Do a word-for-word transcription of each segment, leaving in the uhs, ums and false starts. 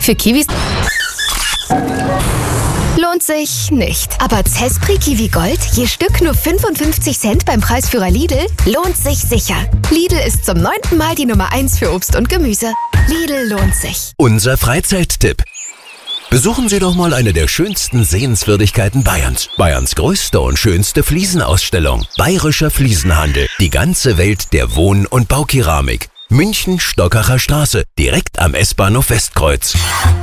Für Kiwis lohnt sich nicht. Aber Zespri Kiwi Gold, je Stück nur fünfundfünfzig Cent beim Preisführer Lidl, lohnt sich sicher. Lidl ist zum neunten Mal die Nummer eins für Obst und Gemüse. Lidl lohnt sich. Unser Freizeittipp. Besuchen Sie doch mal eine der schönsten Sehenswürdigkeiten Bayerns. Bayerns größte und schönste Fliesenausstellung. Bayerischer Fliesenhandel. Die ganze Welt der Wohn- und Baukeramik. München, Stockacher Straße, direkt am S-Bahnhof Westkreuz.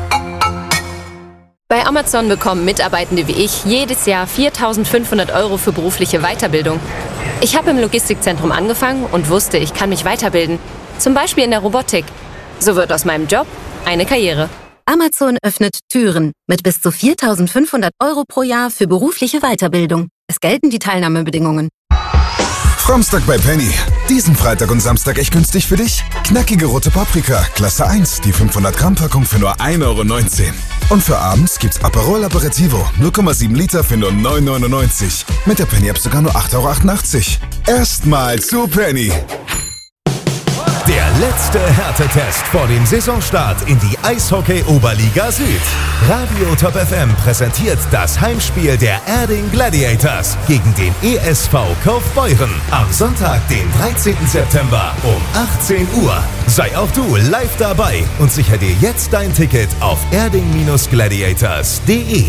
Bei Amazon bekommen Mitarbeitende wie ich jedes Jahr viertausendfünfhundert Euro für berufliche Weiterbildung. Ich habe im Logistikzentrum angefangen und wusste, ich kann mich weiterbilden. Zum Beispiel in der Robotik. So wird aus meinem Job eine Karriere. Amazon öffnet Türen mit bis zu viertausendfünfhundert Euro pro Jahr für berufliche Weiterbildung. Es gelten die Teilnahmebedingungen. Frommstag bei Penny. Diesen Freitag und Samstag echt günstig für dich. Knackige rote Paprika, Klasse eins, die fünfhundert Gramm Packung für nur ein Euro neunzehn. Und für abends gibt's Aperol Aperitivo, null Komma sieben Liter für nur neun neunundneunzig. Mit der Penny App sogar nur acht Euro achtundachtzig. Erstmal zu Penny. Der letzte Härtetest vor dem Saisonstart in die Eishockey-Oberliga Süd. Radio Top F M präsentiert das Heimspiel der Erding Gladiators gegen den E S V Kaufbeuren am Sonntag, den dreizehnten September um achtzehn Uhr. Sei auch du live dabei und sichere dir jetzt dein Ticket auf erding gladiators punkt de.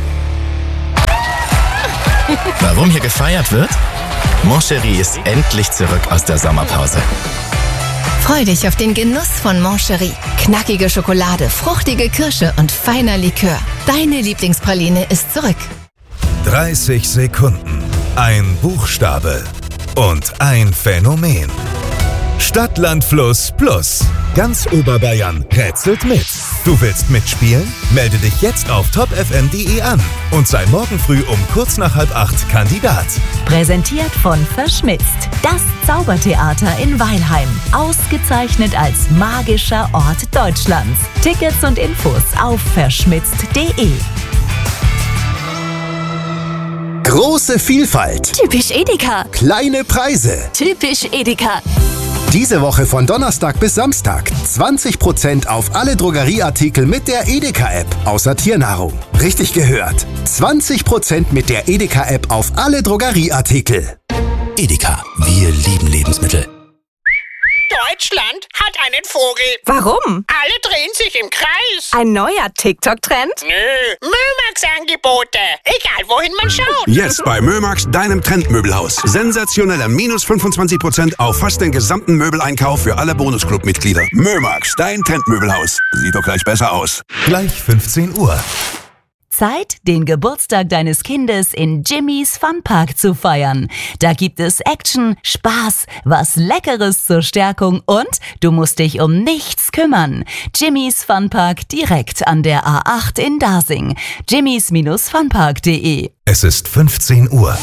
Warum hier gefeiert wird? Moncherie ist endlich zurück aus der Sommerpause. Freu dich auf den Genuss von Moncherie. Knackige Schokolade, fruchtige Kirsche und feiner Likör. Deine Lieblingspraline ist zurück. dreißig Sekunden, ein Buchstabe und ein Phänomen. Stadt, Land, Fluss plus. Ganz Oberbayern rätselt mit. Du willst mitspielen? Melde dich jetzt auf top f m punkt de an und sei morgen früh um kurz nach halb acht Kandidat. Präsentiert von Verschmitzt, das Zaubertheater in Weilheim. Ausgezeichnet als magischer Ort Deutschlands. Tickets und Infos auf verschmitzt punkt de. Große Vielfalt. Typisch Edeka. Kleine Preise. Typisch Edeka. Diese Woche von Donnerstag bis Samstag zwanzig Prozent auf alle Drogerieartikel mit der Edeka-App, außer Tiernahrung. Richtig gehört. zwanzig Prozent mit der Edeka-App auf alle Drogerieartikel. Edeka, wir lieben Lebensmittel. Deutschland hat einen Vogel. Warum? Alle drehen sich im Kreis. Ein neuer TikTok-Trend? Nö, Mömax-Angebote. Egal, wohin man schaut. Jetzt bei Mömax, deinem Trendmöbelhaus. Sensationelle minus fünfundzwanzig Prozent auf fast den gesamten Möbeleinkauf für alle Bonusclub-Mitglieder. Mömax, dein Trendmöbelhaus. Sieht doch gleich besser aus. Gleich fünfzehn Uhr. Zeit, den Geburtstag deines Kindes in Jimmys Funpark zu feiern. Da gibt es Action, Spaß, was Leckeres zur Stärkung und du musst dich um nichts kümmern. Jimmys Funpark direkt an der A acht in Dasing. jimmys funpark punkt de. Es ist fünfzehn Uhr.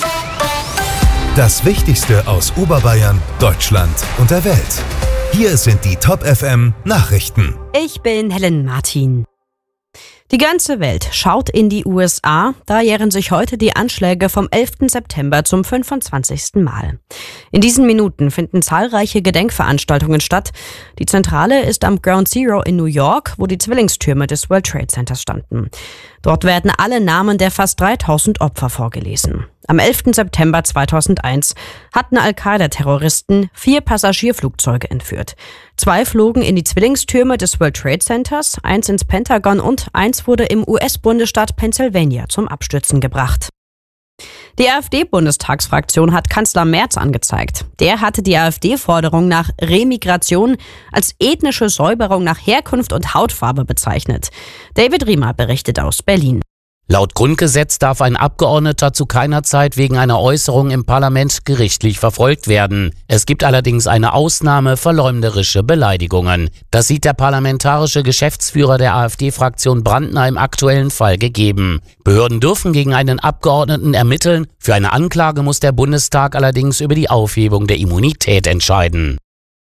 Das Wichtigste aus Oberbayern, Deutschland und der Welt. Hier sind die Top F M Nachrichten. Ich bin Helen Martin. Die ganze Welt schaut in die U S A, da jähren sich heute die Anschläge vom elften September zum fünfundzwanzigsten Mal. In diesen Minuten finden zahlreiche Gedenkveranstaltungen statt. Die Zentrale ist am Ground Zero in New York, wo die Zwillingstürme des World Trade Centers standen. Dort werden alle Namen der fast dreitausend Opfer vorgelesen. Am elften September zweitausendeins hatten Al-Qaida-Terroristen vier Passagierflugzeuge entführt. Zwei flogen in die Zwillingstürme des World Trade Centers, eins ins Pentagon und eins wurde im U S-Bundesstaat Pennsylvania zum Abstürzen gebracht. Die AfD-Bundestagsfraktion hat Kanzler Merz angezeigt. Der hatte die AfD-Forderung nach Remigration als ethnische Säuberung nach Herkunft und Hautfarbe bezeichnet. David Riemer berichtet aus Berlin. Laut Grundgesetz darf ein Abgeordneter zu keiner Zeit wegen einer Äußerung im Parlament gerichtlich verfolgt werden. Es gibt allerdings eine Ausnahme, verleumderische Beleidigungen. Das sieht der parlamentarische Geschäftsführer der AfD-Fraktion Brandner im aktuellen Fall gegeben. Behörden dürfen gegen einen Abgeordneten ermitteln. Für eine Anklage muss der Bundestag allerdings über die Aufhebung der Immunität entscheiden.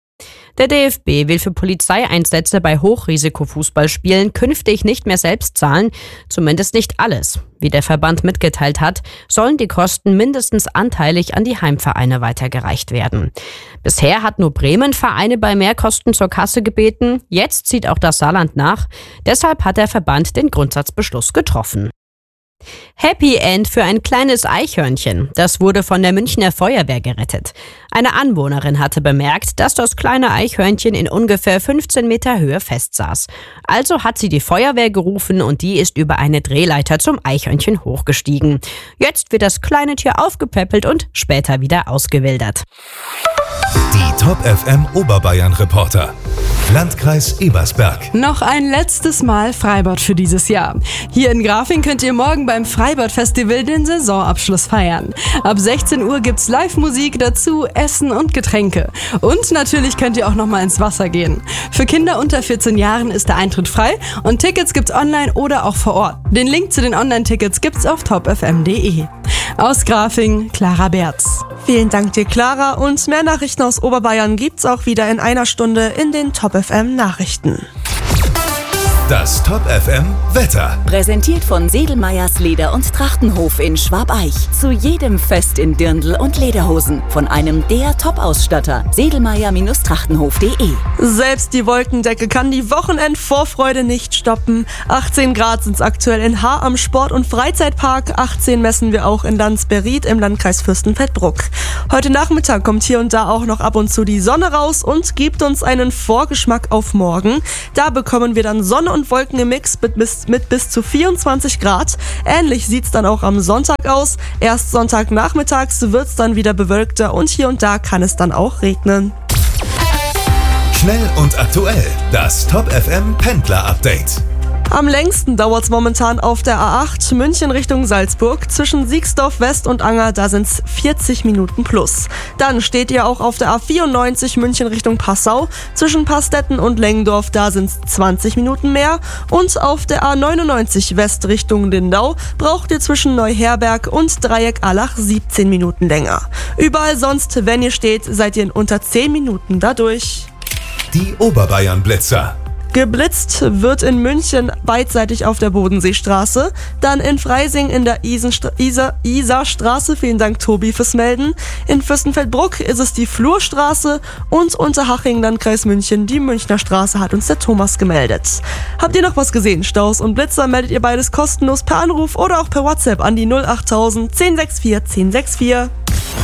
Der D F B will für Polizeieinsätze bei Hochrisikofußballspielen künftig nicht mehr selbst zahlen, zumindest nicht alles. Wie der Verband mitgeteilt hat, sollen die Kosten mindestens anteilig an die Heimvereine weitergereicht werden. Bisher hat nur Bremen Vereine bei Mehrkosten zur Kasse gebeten, jetzt zieht auch das Saarland nach. Deshalb hat der Verband den Grundsatzbeschluss getroffen. Happy End für ein kleines Eichhörnchen. Das wurde von der Münchner Feuerwehr gerettet. Eine Anwohnerin hatte bemerkt, dass das kleine Eichhörnchen in ungefähr fünfzehn Meter Höhe festsaß. Also hat sie die Feuerwehr gerufen und die ist über eine Drehleiter zum Eichhörnchen hochgestiegen. Jetzt wird das kleine Tier aufgepäppelt und später wieder ausgewildert. Die Top F M Oberbayern Reporter. Landkreis Ebersberg. Noch ein letztes Mal Freibad für dieses Jahr. Hier in Grafing könnt ihr morgen beim Freibad-Festival den Saisonabschluss feiern. Ab sechzehn Uhr gibt's Live-Musik dazu, Essen und Getränke. Und natürlich könnt ihr auch noch mal ins Wasser gehen. Für Kinder unter vierzehn Jahren ist der Eintritt frei und Tickets gibt's online oder auch vor Ort. Den Link zu den Online-Tickets gibt's auf top f m punkt d e. Aus Grafing, Clara Berz. Vielen Dank dir, Clara. Und mehr Nachrichten aus Oberbayern gibt's auch wieder in einer Stunde in den Top F M Nachrichten. Das Top F M Wetter. Präsentiert von Sedelmeyers Leder- und Trachtenhof in Schwabeich. Zu jedem Fest in Dirndl und Lederhosen. Von einem der Top-Ausstatter. Sedelmeyer Trachtenhof punkt d e. Selbst die Wolkendecke kann die Wochenendvorfreude nicht stoppen. achtzehn Grad sind's aktuell in Haar am Sport- und Freizeitpark. achtzehn messen wir auch in Landsberried im Landkreis Fürstenfeldbruck. Heute Nachmittag kommt hier und da auch noch ab und zu die Sonne raus und gibt uns einen Vorgeschmack auf morgen. Da bekommen wir dann Sonne und Wolken im Mix mit bis, mit bis zu vierundzwanzig Grad. Ähnlich sieht's dann auch am Sonntag aus. Erst Sonntagnachmittags wird's dann wieder bewölkter und hier und da kann es dann auch regnen. Schnell und aktuell. Das Top F M Pendler Update. Am längsten dauert's momentan auf der A acht München Richtung Salzburg. Zwischen Siegsdorf West und Anger, da sind's vierzig Minuten plus. Dann steht ihr auch auf der A vierundneunzig München Richtung Passau. Zwischen Pastetten und Lengendorf, da sind's zwanzig Minuten mehr. Und auf der A neunundneunzig West Richtung Lindau braucht ihr zwischen Neuherberg und Dreieck-Allach siebzehn Minuten länger. Überall sonst, wenn ihr steht, seid ihr in unter zehn Minuten dadurch. Die Oberbayern Blitzer. Geblitzt wird in München beidseitig auf der Bodenseestraße, dann in Freising in der Isenstra- Isar- Isarstraße, vielen Dank Tobi fürs Melden, in Fürstenfeldbruck ist es die Flurstraße und Unterhaching, Landkreis München, die Münchner Straße, hat uns der Thomas gemeldet. Habt ihr noch was gesehen? Staus und Blitzer meldet ihr beides kostenlos per Anruf oder auch per WhatsApp an die null achttausend zehn sechs vier zehn sechs vier.